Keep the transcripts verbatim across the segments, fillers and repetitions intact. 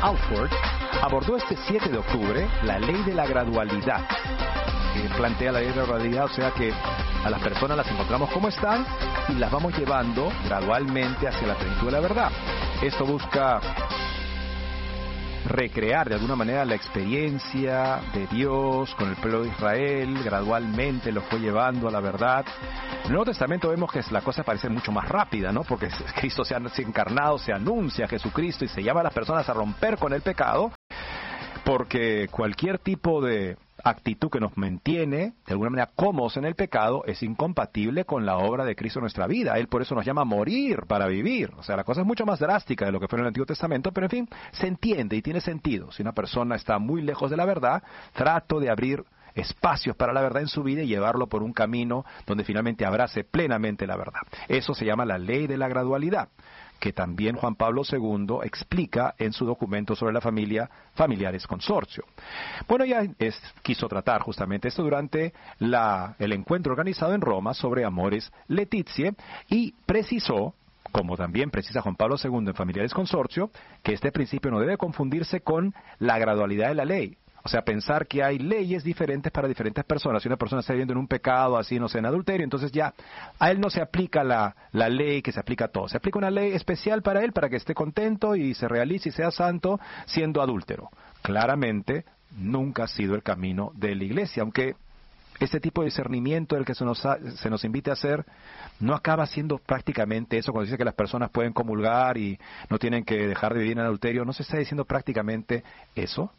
Alford abordó este siete de octubre la ley de la gradualidad, que plantea la ley de la gradualidad, o sea que a las personas las encontramos como están y las vamos llevando gradualmente hacia la plenitud de la verdad. Esto busca recrear de alguna manera la experiencia de Dios con el pueblo de Israel, gradualmente lo fue llevando a la verdad. En el Nuevo Testamento vemos que la cosa parece mucho más rápida, ¿no? Porque Cristo se ha encarnado, se anuncia a Jesucristo y se llama a las personas a romper con el pecado, porque cualquier tipo de actitud que nos mantiene de alguna manera cómodos en el pecado es incompatible con la obra de Cristo en nuestra vida. Él por eso nos llama a morir para vivir. O sea, la cosa es mucho más drástica de lo que fue en el Antiguo Testamento, pero en fin, se entiende y tiene sentido. Si una persona está muy lejos de la verdad, trato de abrir espacios para la verdad en su vida y llevarlo por un camino donde finalmente abrace plenamente la verdad. Eso se llama la ley de la gradualidad, que también Juan Pablo segundo explica en su documento sobre la familia, Familiares Consorcio. Bueno, ya es, quiso tratar justamente esto durante la, el encuentro organizado en Roma sobre Amoris Laetitia y precisó, como también precisa Juan Pablo segundo en Familiares Consorcio, que este principio no debe confundirse con la gradualidad de la ley. O sea, pensar que hay leyes diferentes para diferentes personas. Si una persona está viviendo en un pecado, así, no sé, en adulterio, entonces ya a él no se aplica la, la ley que se aplica a todos. Se aplica una ley especial para él, para que esté contento y se realice y sea santo siendo adúltero. Claramente, nunca ha sido el camino de la Iglesia, aunque este tipo de discernimiento del que se nos, ha, se nos invite a hacer no acaba siendo prácticamente eso. Cuando dice que las personas pueden comulgar y no tienen que dejar de vivir en adulterio, ¿no se está diciendo prácticamente eso?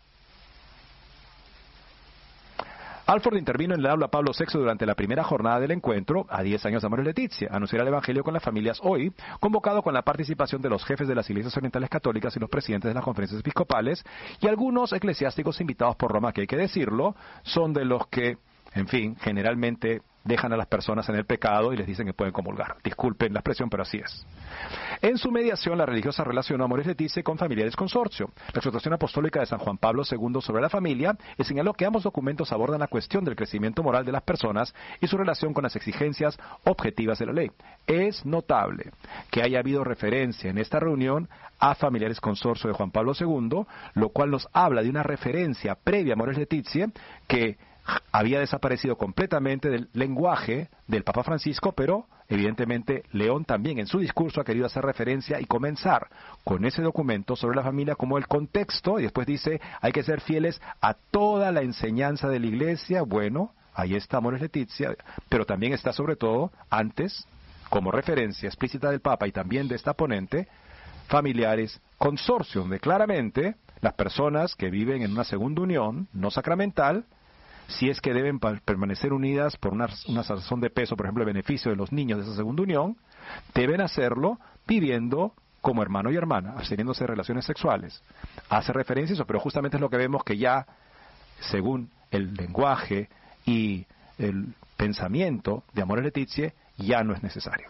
Alford intervino en el habla Pablo sexto durante la primera jornada del encuentro, a diez años de Amoris Laetitia, anunciar el Evangelio con las familias hoy, convocado con la participación de los jefes de las iglesias orientales católicas y los presidentes de las conferencias episcopales, y algunos eclesiásticos invitados por Roma, que hay que decirlo, son de los que, en fin, generalmente dejan a las personas en el pecado y les dicen que pueden comulgar. Disculpen la expresión, pero así es. En su mediación, la religiosa relacionó a Amoris Laetitia con Familiares Consorcio, la exhortación apostólica de San Juan Pablo segundo sobre la familia, y señaló que ambos documentos abordan la cuestión del crecimiento moral de las personas y su relación con las exigencias objetivas de la ley. Es notable que haya habido referencia en esta reunión a Familiares Consorcio de Juan Pablo segundo, lo cual nos habla de una referencia previa a Amoris Laetitia que había desaparecido completamente del lenguaje del Papa Francisco, pero evidentemente León también en su discurso ha querido hacer referencia y comenzar con ese documento sobre la familia como el contexto, y después dice, hay que ser fieles a toda la enseñanza de la Iglesia. Bueno, ahí está Amoris Laetitia, pero también está sobre todo, antes, como referencia explícita del Papa y también de esta ponente, Familiares Consorcio, donde claramente las personas que viven en una segunda unión no sacramental, si es que deben permanecer unidas por una, una razón de peso, por ejemplo, el beneficio de los niños de esa segunda unión, deben hacerlo viviendo como hermano y hermana, absteniéndose de relaciones sexuales. Hace referencia a eso, pero justamente es lo que vemos que ya, según el lenguaje y el pensamiento de Amoris Laetitia, ya no es necesario.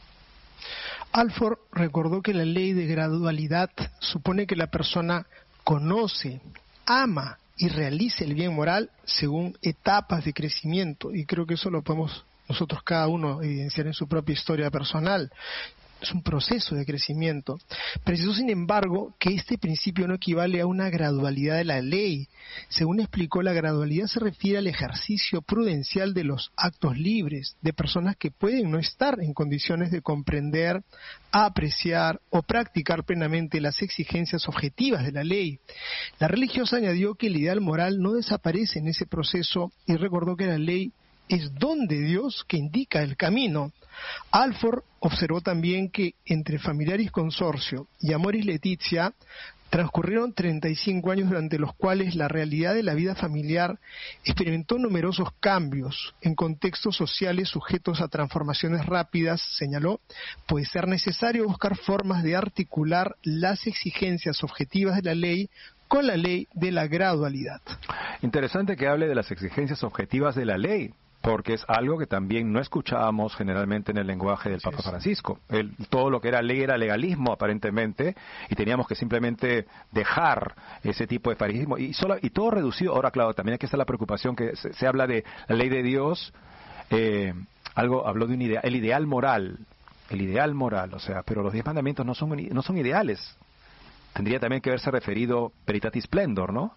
Alford recordó que la ley de gradualidad supone que la persona conoce, ama y realice el bien moral según etapas de crecimiento, y creo que eso lo podemos nosotros cada uno evidenciar en su propia historia personal. Es un proceso de crecimiento. Precisó, sin embargo, que este principio no equivale a una gradualidad de la ley. Según explicó, la gradualidad se refiere al ejercicio prudencial de los actos libres, de personas que pueden no estar en condiciones de comprender, apreciar o practicar plenamente las exigencias objetivas de la ley. La religiosa añadió que el ideal moral no desaparece en ese proceso y recordó que la ley es don de Dios que indica el camino. Alford observó también que entre Familiares Consorcio y Amoris Laetitia transcurrieron treinta y cinco años durante los cuales la realidad de la vida familiar experimentó numerosos cambios en contextos sociales sujetos a transformaciones rápidas. Señaló, puede ser necesario buscar formas de articular las exigencias objetivas de la ley con la ley de la gradualidad. Interesante que hable de las exigencias objetivas de la ley, porque es algo que también no escuchábamos generalmente en el lenguaje del Papa Francisco. El, todo lo que era ley era legalismo, aparentemente, y teníamos que simplemente dejar ese tipo de fariseísmo. Y, solo, y todo reducido. Ahora, claro, también aquí está la preocupación que se, se habla de la ley de Dios, eh, algo habló de un ideal, el ideal moral, el ideal moral, o sea, pero los diez mandamientos no son, no son ideales. tendría también que haberse referido Veritatis Splendor, ¿no?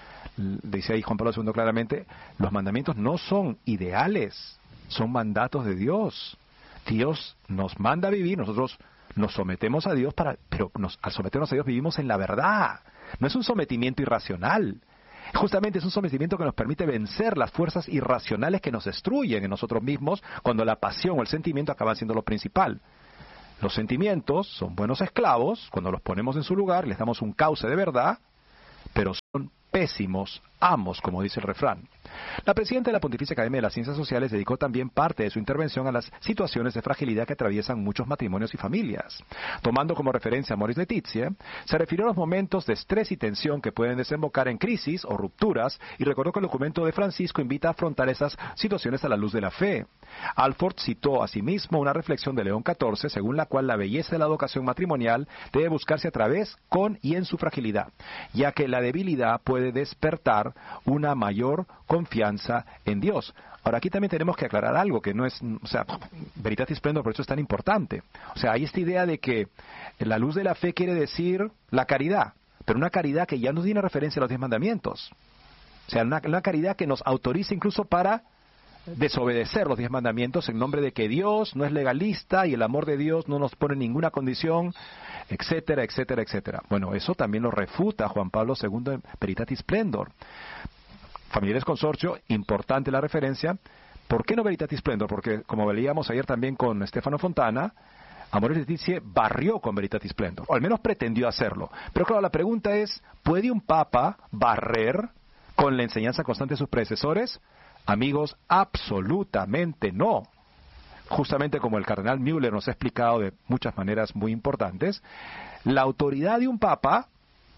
Dice ahí Juan Pablo segundo claramente, los mandamientos no son ideales, son mandatos de Dios. Dios nos manda a vivir, nosotros nos sometemos a Dios, para, pero nos, al someternos a Dios vivimos en la verdad. No es un sometimiento irracional. Justamente es un sometimiento que nos permite vencer las fuerzas irracionales que nos destruyen en nosotros mismos cuando la pasión o el sentimiento acaban siendo lo principal. Los sentimientos son buenos esclavos cuando los ponemos en su lugar, les damos un cauce de verdad, pero son pésimos amos, como dice el refrán. La presidenta de la Pontificia Academia de las Ciencias Sociales dedicó también parte de su intervención a las situaciones de fragilidad que atraviesan muchos matrimonios y familias. Tomando como referencia a Amoris Laetitia, se refirió a los momentos de estrés y tensión que pueden desembocar en crisis o rupturas y recordó que el documento de Francisco invita a afrontar esas situaciones a la luz de la fe. Alford citó asimismo una reflexión de León catorce, según la cual la belleza de la vocación matrimonial debe buscarse a través, con y en su fragilidad, ya que la debilidad puede despertar una mayor confianza en Dios. Ahora, aquí también tenemos que aclarar algo que no es, o sea, Veritatis Splendor, por eso es tan importante. O sea, hay esta idea de que la luz de la fe quiere decir la caridad, pero una caridad que ya no tiene referencia a los diez mandamientos. O sea, una, una caridad que nos autoriza incluso para desobedecer los diez mandamientos en nombre de que Dios no es legalista y el amor de Dios no nos pone ninguna condición, etcétera, etcétera, etcétera. Bueno, eso también lo refuta Juan Pablo segundo en Veritatis Splendor. Familiares Consorcio, importante la referencia. ¿Por qué no Veritatis Splendor? Porque, como veíamos ayer también con Stefano Fontana, Amoris Laetitia barrió con Veritatis Splendor, o al menos pretendió hacerlo. Pero claro, la pregunta es, ¿puede un papa barrer con la enseñanza constante de sus predecesores? Amigos, absolutamente no. Justamente como el cardenal Müller nos ha explicado de muchas maneras muy importantes, la autoridad de un papa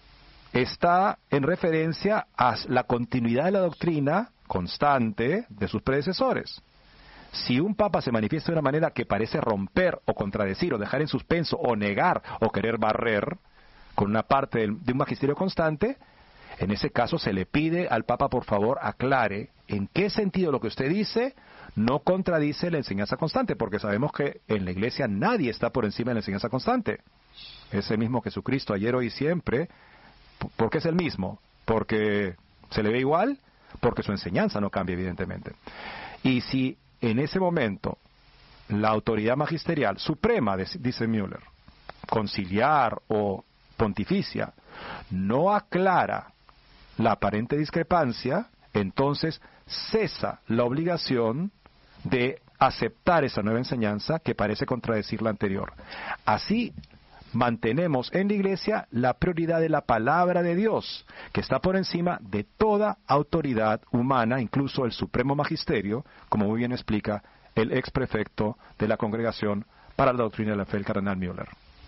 está en referencia a la continuidad de la doctrina constante de sus predecesores. Si un papa se manifiesta de una manera que parece romper o contradecir o dejar en suspenso o negar o querer barrer con una parte del, de un magisterio constante, en ese caso se le pide al papa, por favor, aclare en qué sentido lo que usted dice no contradice la enseñanza constante, porque sabemos que en la Iglesia nadie está por encima de la enseñanza constante. Es el mismo Jesucristo ayer, hoy y siempre. ¿Por qué es el mismo? ¿Porque se le ve igual? Porque su enseñanza no cambia, evidentemente. Y si en ese momento la autoridad magisterial suprema, dice Müller, conciliar o pontificia, no aclara la aparente discrepancia, entonces cesa la obligación de aceptar esa nueva enseñanza que parece contradecir la anterior. Así mantenemos en la Iglesia la prioridad de la palabra de Dios, que está por encima de toda autoridad humana, incluso el Supremo Magisterio, como muy bien explica el ex prefecto de la Congregación para la Doctrina de la Fe, el cardenal Müller.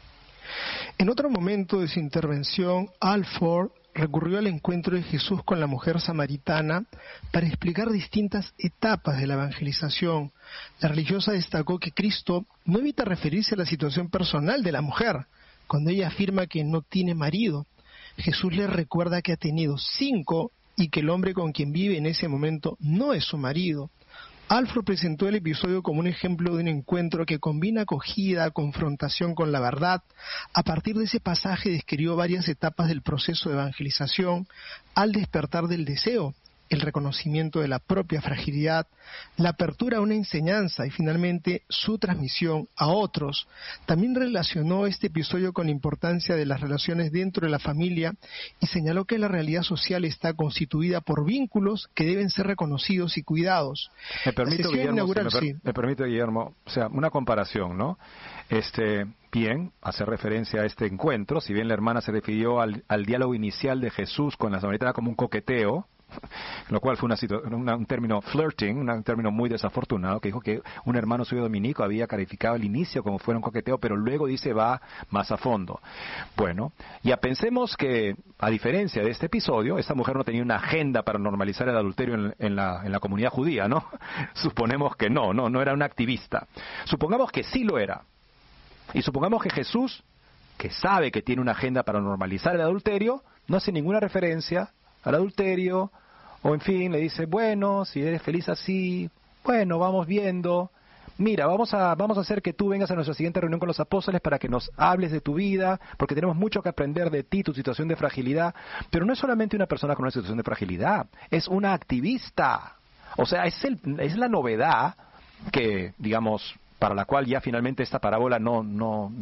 En otro momento de su intervención, Alford recurrió al encuentro de Jesús con la mujer samaritana para explicar distintas etapas de la evangelización. La religiosa destacó que Cristo no evita referirse a la situación personal de la mujer, cuando ella afirma que no tiene marido. Jesús le recuerda que ha tenido cinco y que el hombre con quien vive en ese momento no es su marido. Alford presentó el episodio como un ejemplo de un encuentro que combina acogida, confrontación con la verdad. A partir de ese pasaje describió varias etapas del proceso de evangelización al despertar del deseo, el reconocimiento de la propia fragilidad, la apertura a una enseñanza y finalmente su transmisión a otros. También relacionó este episodio con la importancia de las relaciones dentro de la familia y señaló que la realidad social está constituida por vínculos que deben ser reconocidos y cuidados. Me permito, Guillermo, inaugural, si me, per, sí. me permito, Guillermo, o sea, una comparación, ¿no? Este, bien, hace referencia a este encuentro, si bien la hermana se refirió al, al diálogo inicial de Jesús con la samaritana como un coqueteo, lo cual fue una situ- una, un término flirting, un término muy desafortunado, que dijo que un hermano suyo dominico había calificado el inicio como fuera un coqueteo, pero luego dice va más a fondo. Bueno, ya pensemos que, a diferencia de este episodio, esta mujer no tenía una agenda para normalizar el adulterio en, en, la, en la comunidad judía, ¿no? Suponemos que no, no, no era una activista. Supongamos que sí lo era. Y supongamos que Jesús, que sabe que tiene una agenda para normalizar el adulterio, no hace ninguna referencia al adulterio, o en fin, le dice, bueno, si eres feliz así, bueno, vamos viendo. mira, vamos a, vamos a hacer que tú vengas a nuestra siguiente reunión con los apóstoles para que nos hables de tu vida, porque tenemos mucho que aprender de ti, tu situación de fragilidad. Pero no es solamente una persona con una situación de fragilidad, es una activista. O sea, es, el, es la novedad que, digamos, para la cual ya finalmente esta parábola no, no,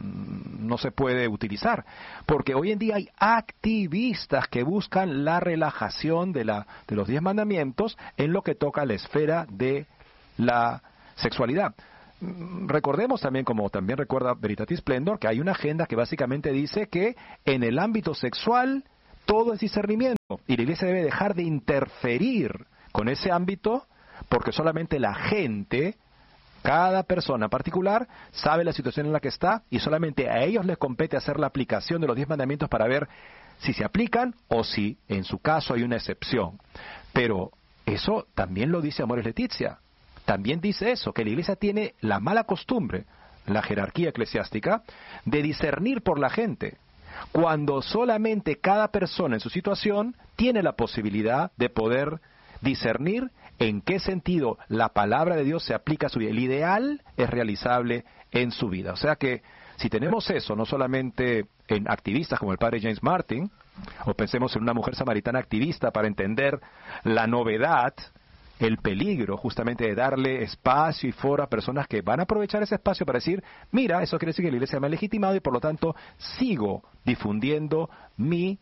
no se puede utilizar. Porque hoy en día hay activistas que buscan la relajación de, la, de los diez mandamientos en lo que toca a la esfera de la sexualidad. Recordemos también, como también recuerda Veritatis Splendor, que hay una agenda que básicamente dice que en el ámbito sexual todo es discernimiento y la Iglesia debe dejar de interferir con ese ámbito porque solamente la gente, cada persona particular, sabe la situación en la que está y solamente a ellos les compete hacer la aplicación de los diez mandamientos para ver si se aplican o si en su caso hay una excepción. Pero eso también lo dice Amoris Laetitia. También dice eso, que la Iglesia tiene la mala costumbre, la jerarquía eclesiástica, de discernir por la gente, cuando solamente cada persona en su situación tiene la posibilidad de poder discernir en qué sentido la palabra de Dios se aplica a su vida. El ideal es realizable en su vida. O sea que si tenemos eso, no solamente en activistas como el padre James Martin, o pensemos en una mujer samaritana activista para entender la novedad, el peligro justamente de darle espacio y foro a personas que van a aprovechar ese espacio para decir, mira, eso quiere decir que la Iglesia me ha legitimado y por lo tanto sigo difundiendo mi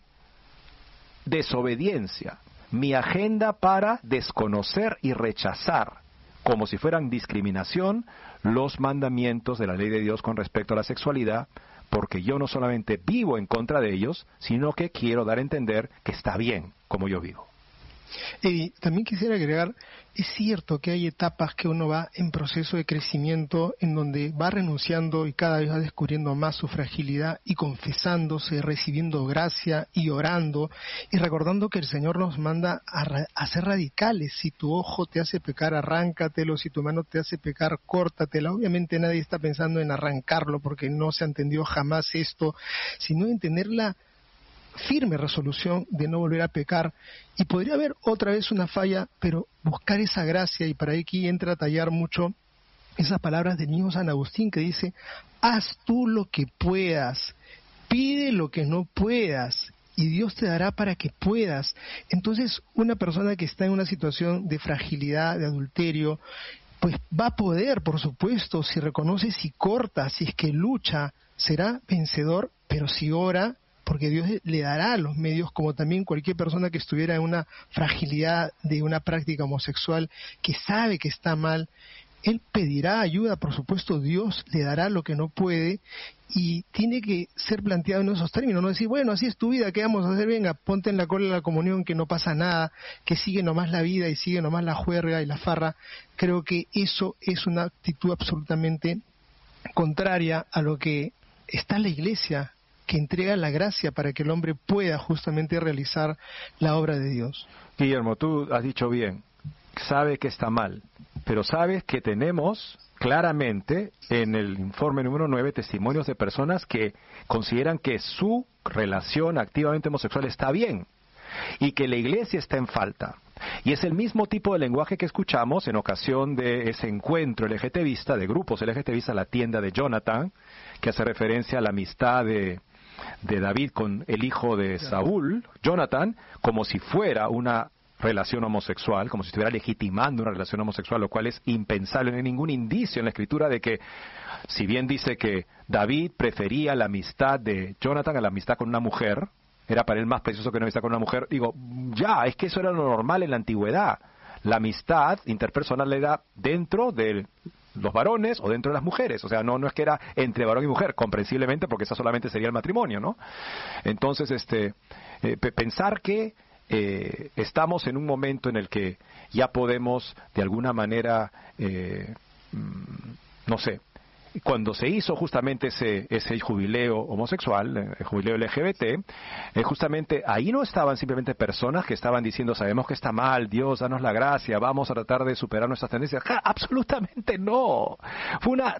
desobediencia, mi agenda para desconocer y rechazar, como si fueran discriminación, los mandamientos de la ley de Dios con respecto a la sexualidad, porque yo no solamente vivo en contra de ellos, sino que quiero dar a entender que está bien como yo vivo. Y también quisiera agregar, es cierto que hay etapas que uno va en proceso de crecimiento en donde va renunciando y cada vez va descubriendo más su fragilidad y confesándose, recibiendo gracia y orando y recordando que el Señor nos manda a, ra- a ser radicales. Si tu ojo te hace pecar, arráncatelo, si tu mano te hace pecar, córtatela. Obviamente nadie está pensando en arrancarlo porque no se ha entendido jamás esto, sino en tenerla firme resolución de no volver a pecar. Y podría haber otra vez una falla, pero buscar esa gracia, y para aquí entra a tallar mucho esas palabras del mismo San Agustín que dice, haz tú lo que puedas, pide lo que no puedas, y Dios te dará para que puedas. Entonces, una persona que está en una situación de fragilidad, de adulterio, pues va a poder, por supuesto, si reconoce, si corta, si es que lucha, será vencedor, pero si ora, porque Dios le dará los medios, como también cualquier persona que estuviera en una fragilidad de una práctica homosexual, que sabe que está mal, él pedirá ayuda, por supuesto Dios le dará lo que no puede, y tiene que ser planteado en esos términos, no decir, bueno, así es tu vida, ¿qué vamos a hacer? Venga, ponte en la cola de la comunión, que no pasa nada, que sigue nomás la vida y sigue nomás la juerga y la farra. Creo que eso es una actitud absolutamente contraria a lo que está la Iglesia, que entrega la gracia para que el hombre pueda justamente realizar la obra de Dios. Guillermo, tú has dicho bien, sabe que está mal, pero sabes que tenemos claramente en el informe número nueve testimonios de personas que consideran que su relación activamente homosexual está bien y que la Iglesia está en falta. Y es el mismo tipo de lenguaje que escuchamos en ocasión de ese encuentro LGTBista, de grupos LGTBista, la tienda de Jonathan, que hace referencia a la amistad de, de David con el hijo de Saúl, Jonathan, como si fuera una relación homosexual, como si estuviera legitimando una relación homosexual, lo cual es impensable. No hay ningún indicio en la Escritura de que, si bien dice que David prefería la amistad de Jonathan a la amistad con una mujer, era para él más precioso que una amistad con una mujer, digo, ya, es que eso era lo normal en la antigüedad. La amistad interpersonal era dentro de los varones o dentro de las mujeres, o sea, no, no es que era entre varón y mujer, comprensiblemente, porque esa solamente sería el matrimonio, ¿no? Entonces, este, eh, p- pensar que eh, estamos en un momento en el que ya podemos, de alguna manera, eh, mm, no sé, cuando se hizo justamente ese, ese jubileo homosexual, el jubileo L G B T, eh, justamente ahí no estaban simplemente personas que estaban diciendo, sabemos que está mal, Dios, danos la gracia, vamos a tratar de superar nuestras tendencias. ¡Ja! Absolutamente no. Fue una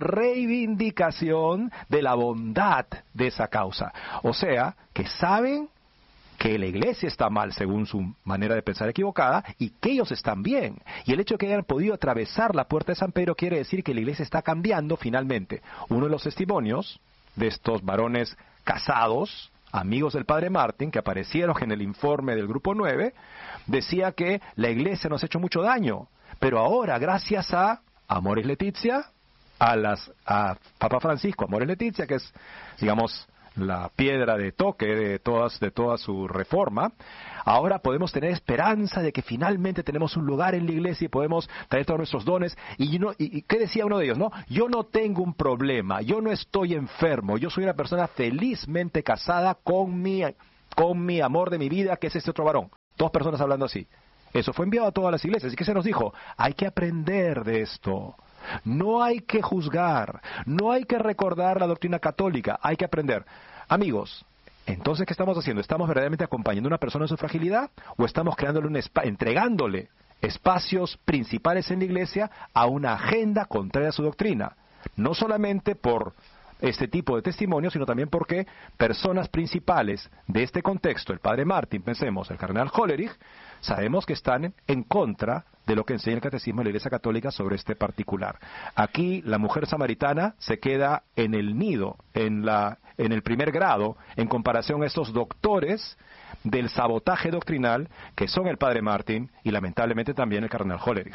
reivindicación de la bondad de esa causa. O sea, que saben que la iglesia está mal según su manera de pensar equivocada y que ellos están bien. Y el hecho de que hayan podido atravesar la puerta de San Pedro quiere decir que la iglesia está cambiando finalmente. Uno de los testimonios de estos varones casados, amigos del padre Martín, que aparecieron en el informe del grupo nueve, decía que la iglesia nos ha hecho mucho daño, pero ahora gracias a Amoris Laetitia, a las a Papa Francisco, Amoris Laetitia, que es, digamos, la piedra de toque de todas de toda su reforma, ahora podemos tener esperanza de que finalmente tenemos un lugar en la iglesia y podemos traer todos nuestros dones. Y, no, y, y ¿qué decía uno de ellos? No, yo no tengo un problema, yo no estoy enfermo, yo soy una persona felizmente casada con mi, con mi amor de mi vida, que es este otro varón. Dos personas hablando así. Eso fue enviado a todas las iglesias. ¿Y qué se nos dijo? Hay que aprender de esto. No hay que juzgar, no hay que recordar la doctrina católica, hay que aprender. Amigos, entonces, ¿qué estamos haciendo? ¿Estamos verdaderamente acompañando a una persona en su fragilidad? ¿O estamos creándole un espa- entregándole espacios principales en la iglesia a una agenda contraria a su doctrina? No solamente por este tipo de testimonios, sino también porque personas principales de este contexto, el padre Martín, pensemos, el cardenal Hollerich, sabemos que están en contra de lo que enseña el catecismo de la Iglesia Católica sobre este particular. Aquí la mujer samaritana se queda en el nido, en, la, en el primer grado, en comparación a estos doctores del sabotaje doctrinal que son el padre Martín y lamentablemente también el cardenal Hollerich.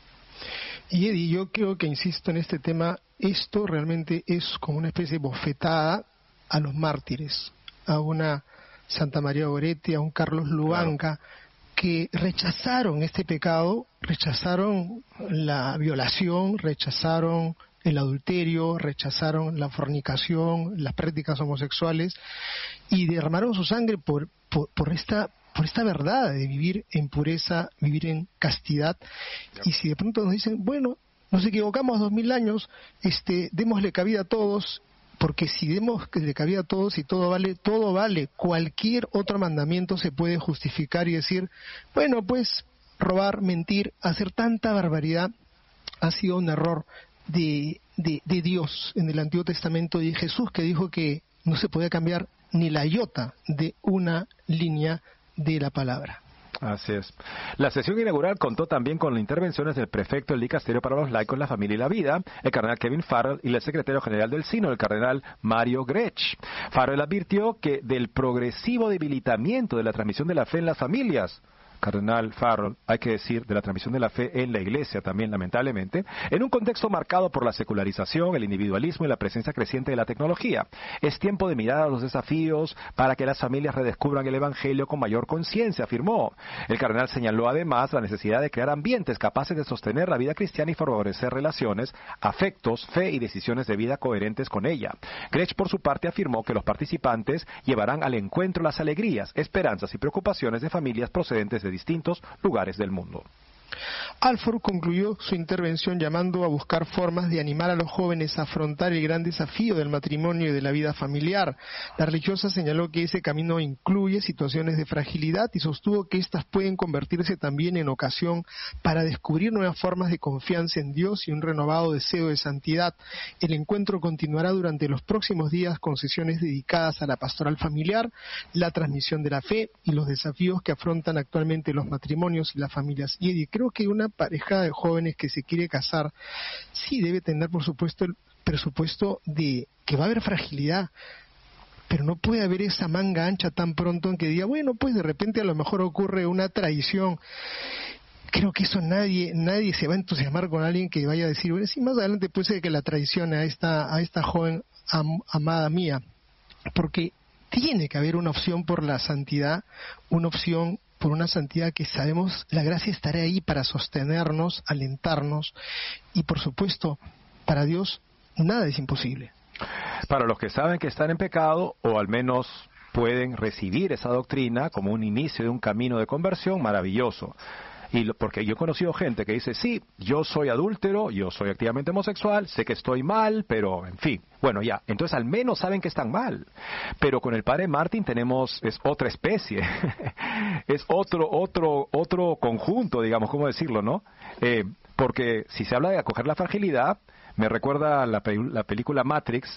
Y Eddie, yo creo que insisto en este tema, esto realmente es como una especie de bofetada a los mártires, a una Santa María Goretti, a un Carlos Luanca, claro, que rechazaron este pecado, rechazaron la violación, rechazaron el adulterio, rechazaron la fornicación, las prácticas homosexuales y derramaron su sangre por, por, por esta por esta verdad de vivir en pureza, vivir en castidad. Y si de pronto nos dicen, bueno, nos equivocamos dos mil años, este, démosle cabida a todos, porque si demos cabida a todos y todo vale, todo vale, cualquier otro mandamiento se puede justificar y decir, bueno, pues robar, mentir, hacer tanta barbaridad ha sido un error de, de, de Dios en el Antiguo Testamento y de Jesús, que dijo que no se podía cambiar ni la iota de una línea de la palabra. Así es. La sesión inaugural contó también con las intervenciones del prefecto del Dicasterio para los Laicos, la Familia y la Vida, el cardenal Kevin Farrell, y el secretario general del Sínodo, el cardenal Mario Grech. Farrell advirtió que del progresivo debilitamiento de la transmisión de la fe en las familias, cardenal Farrell, hay que decir, de la transmisión de la fe en la Iglesia también, lamentablemente, en un contexto marcado por la secularización, el individualismo y la presencia creciente de la tecnología. Es tiempo de mirar a los desafíos para que las familias redescubran el Evangelio con mayor conciencia, afirmó. El cardenal señaló además la necesidad de crear ambientes capaces de sostener la vida cristiana y favorecer relaciones, afectos, fe y decisiones de vida coherentes con ella. Grech, por su parte, afirmó que los participantes llevarán al encuentro las alegrías, esperanzas y preocupaciones de familias procedentes de distintos lugares del mundo. Alford concluyó su intervención llamando a buscar formas de animar a los jóvenes a afrontar el gran desafío del matrimonio y de la vida familiar. La religiosa señaló que ese camino incluye situaciones de fragilidad y sostuvo que éstas pueden convertirse también en ocasión para descubrir nuevas formas de confianza en Dios y un renovado deseo de santidad. El encuentro continuará durante los próximos días con sesiones dedicadas a la pastoral familiar, la transmisión de la fe y los desafíos que afrontan actualmente los matrimonios y las familias. Y creo que una pareja de jóvenes que se quiere casar sí debe tener, por supuesto, el presupuesto de que va a haber fragilidad, pero no puede haber esa manga ancha tan pronto en que diga, bueno, pues de repente a lo mejor ocurre una traición. Creo que eso nadie nadie se va a entusiasmar con alguien que vaya a decir, bueno, sí, más adelante puede ser que la traicione a esta, a esta joven am, amada mía, porque tiene que haber una opción por la santidad, una opción por una santidad que sabemos la gracia estará ahí para sostenernos, alentarnos y por supuesto para Dios nada es imposible. Para los que saben que están en pecado o al menos pueden recibir esa doctrina como un inicio de un camino de conversión, maravilloso. Y lo, porque yo he conocido gente que dice, sí, yo soy adúltero, yo soy activamente homosexual, sé que estoy mal, pero en fin. Bueno, ya, entonces al menos saben que están mal. Pero con el padre Martín tenemos, es otra especie, es otro, otro, otro conjunto, digamos, ¿cómo decirlo, no? Eh, porque si se habla de acoger la fragilidad, me recuerda la, pe- la película Matrix,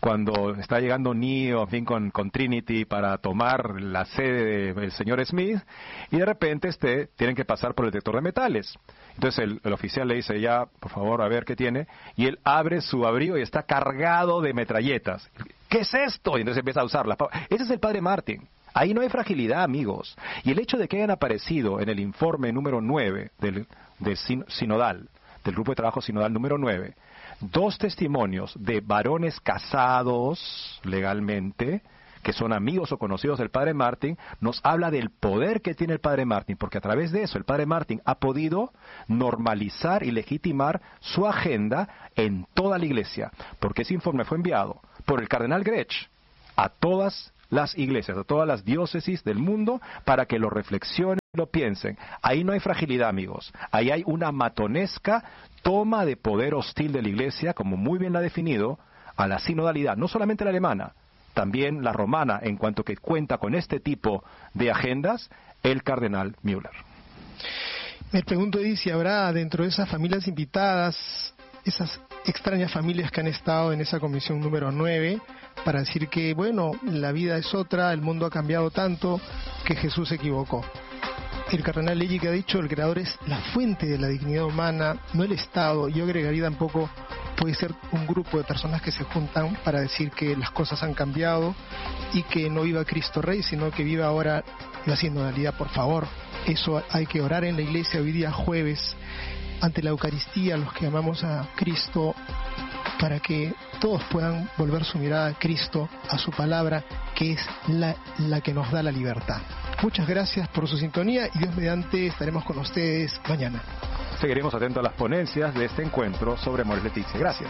cuando está llegando Neo, en fin, con, con Trinity para tomar la sede del señor Smith, y de repente este, tienen que pasar por el detector de metales. Entonces el, el oficial le dice, ya, por favor, a ver qué tiene, y él abre su abrigo y está cargado de metralletas. ¿Qué es esto? Y entonces empieza a usarlas. Ese es el padre Martin. Ahí no hay fragilidad, amigos. Y el hecho de que hayan aparecido en el informe número nueve del, del sin, sinodal, del grupo de trabajo sinodal número nueve, dos testimonios de varones casados legalmente, que son amigos o conocidos del padre Martin, nos habla del poder que tiene el padre Martin, porque a través de eso el padre Martin ha podido normalizar y legitimar su agenda en toda la iglesia, porque ese informe fue enviado por el cardenal Grech a todas las iglesias, a todas las diócesis del mundo, para que lo reflexionen y lo piensen. Ahí no hay fragilidad, amigos. Ahí hay una matonesca toma de poder hostil de la iglesia, como muy bien la ha definido, a la sinodalidad, no solamente la alemana, también la romana, en cuanto que cuenta con este tipo de agendas, el cardenal Müller. Me pregunto, Edith, si habrá dentro de esas familias invitadas, esas extrañas familias que han estado en esa comisión número nueve, para decir que, bueno, la vida es otra, el mundo ha cambiado tanto, que Jesús se equivocó. El cardenal Leggi que ha dicho, el creador es la fuente de la dignidad humana, no el Estado. Yo agregaría tampoco, puede ser un grupo de personas que se juntan para decir que las cosas han cambiado y que no viva Cristo Rey, sino que viva ahora la sinodalidad, por favor. Eso hay que orar en la iglesia hoy día jueves, ante la Eucaristía, los que amamos a Cristo, para que todos puedan volver su mirada a Cristo, a su palabra, que es la, la que nos da la libertad. Muchas gracias por su sintonía y Dios mediante estaremos con ustedes mañana. Seguiremos atentos a las ponencias de este encuentro sobre Amoris Laetitia. Gracias.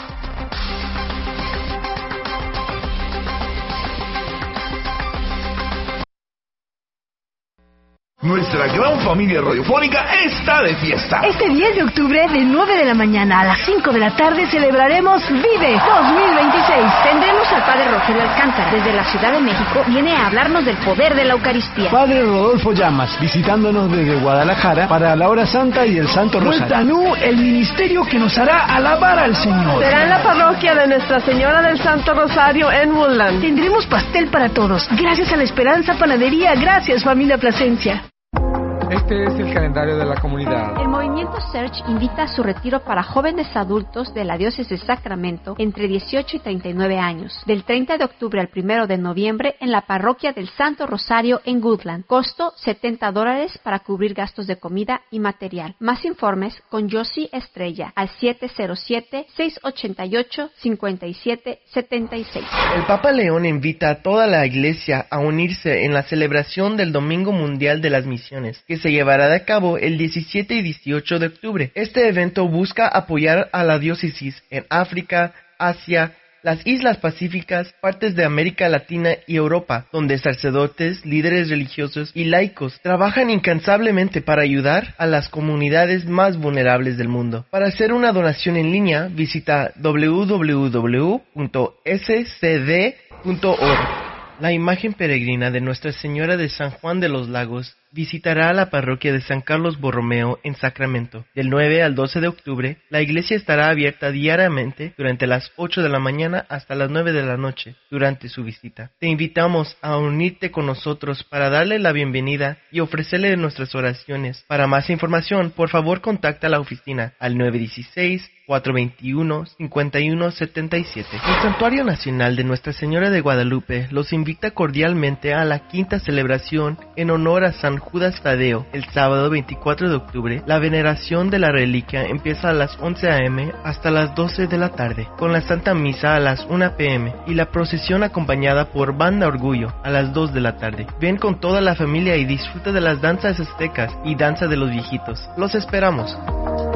Nuestra gran familia radiofónica está de fiesta. Este diez de octubre, de nueve de la mañana a las cinco de la tarde, celebraremos Vive dos mil veintiséis. Tendremos al Padre Rogelio Alcántara. Desde la Ciudad de México viene a hablarnos del poder de la Eucaristía. Padre Rodolfo Llamas, visitándonos desde Guadalajara para la Hora Santa y el Santo Rosario. Tanú, el ministerio que nos hará alabar al Señor. Será en la parroquia de Nuestra Señora del Santo Rosario en Woodland. Tendremos pastel para todos. Gracias a la Esperanza Panadería. Gracias, familia Plasencia. Este es el calendario de la comunidad. El Movimiento Search invita a su retiro para jóvenes adultos de la Diócesis de Sacramento entre dieciocho y treinta y nueve años, del treinta de octubre al primero de noviembre en la parroquia del Santo Rosario en Woodland. Costo setenta dólares para cubrir gastos de comida y material. Más informes con Josie Estrella al siete cero siete, seis ocho ocho, cinco siete siete seis. El Papa León invita a toda la Iglesia a unirse en la celebración del Domingo Mundial de las Misiones, que se llevará a cabo el diecisiete y dieciocho de octubre. Este evento busca apoyar a la diócesis en África, Asia, las Islas Pacíficas, partes de América Latina y Europa, donde sacerdotes, líderes religiosos y laicos trabajan incansablemente para ayudar a las comunidades más vulnerables del mundo. Para hacer una donación en línea, visita doble u doble u doble u punto ese ce de punto org. La imagen peregrina de Nuestra Señora de San Juan de los Lagos visitará a la parroquia de San Carlos Borromeo en Sacramento. Del nueve al doce de octubre, la iglesia estará abierta diariamente durante las ocho de la mañana hasta las nueve de la noche durante su visita. Te invitamos a unirte con nosotros para darle la bienvenida y ofrecerle nuestras oraciones. Para más información, por favor contacta a la oficina al nueve uno seis, cuatro dos uno, cinco uno siete siete. El Santuario Nacional de Nuestra Señora de Guadalupe los invita cordialmente a la quinta celebración en honor a San Judas Tadeo. El sábado veinticuatro de octubre, la veneración de la reliquia empieza a las once a eme hasta las doce de la tarde, con la Santa Misa a las una pe eme y la procesión acompañada por Banda Orgullo a las dos de la tarde. Ven con toda la familia y disfruta de las danzas aztecas y danza de los viejitos. Los esperamos.